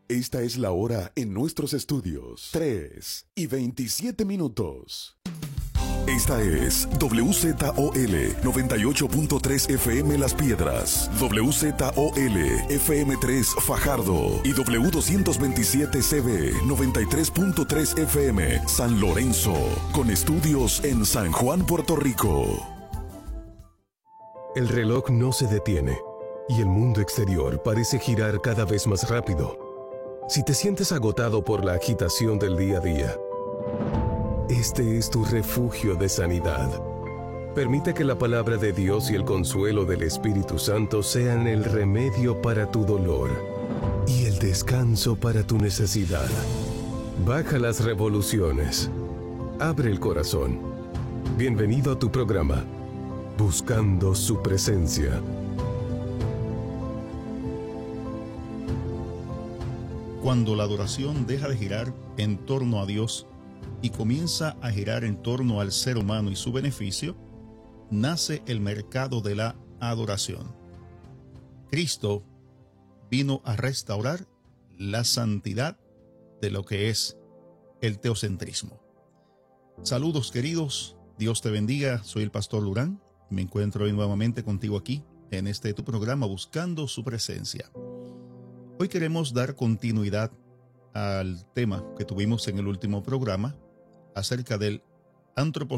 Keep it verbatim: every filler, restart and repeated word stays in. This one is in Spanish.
Esta es la hora en nuestros estudios. tres y veintisiete minutos. Esta es W Z O L noventa y ocho punto tres F M Las Piedras, W Z O L F M tres Fajardo y W doscientos veintisiete C B noventa y tres punto tres F M San Lorenzo, con estudios en San Juan, Puerto Rico. El reloj no se detiene y el mundo exterior parece girar cada vez más rápido. Si te sientes agotado por la agitación del día a día, este es tu refugio de sanidad. Permite que la palabra de Dios y el consuelo del Espíritu Santo sean el remedio para tu dolor y el descanso para tu necesidad. Baja las revoluciones. Abre el corazón. Bienvenido a tu programa, Buscando su Presencia. Cuando la adoración deja de girar en torno a Dios y comienza a girar en torno al ser humano y su beneficio, nace el mercado de la adoración. Cristo vino a restaurar la santidad de lo que es el teocentrismo. Saludos, queridos, Dios te bendiga, soy el pastor Lurán, me encuentro hoy nuevamente contigo aquí en este tu programa Buscando su Presencia. Hoy queremos dar continuidad al tema que tuvimos en el último programa acerca del antropocentrismo